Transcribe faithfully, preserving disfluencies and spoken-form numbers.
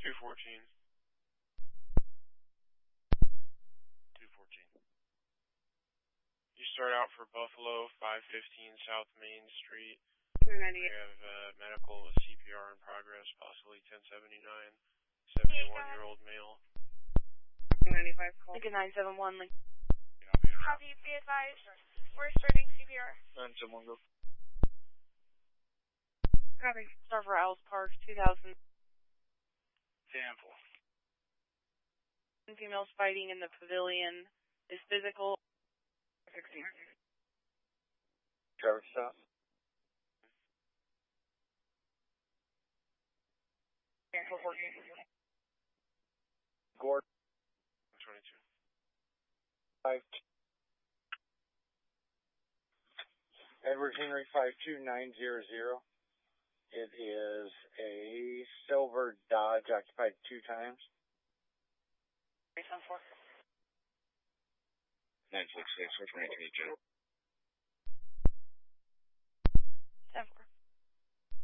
two fourteen. two fourteen. You start out for Buffalo, five fifteen South Main Street. We have uh, medical with C P R in progress, possibly ten seventy-nine. seventy-one-year-old male. ninety-five call. Lincoln nine seven one, Lincoln. Copy, be advised. We're starting C P R. nine seven one, go. Copy. Star for Owls Park, two thousand. Sample. Females fighting in the pavilion is physical. sixteen. Trevor, stop. Cancel fourteen. Gord. twenty-two. Five. Edward Henry five two nine zero zero. It is a silver Dodge occupied two times. three seven four. nine six six, which one can you do?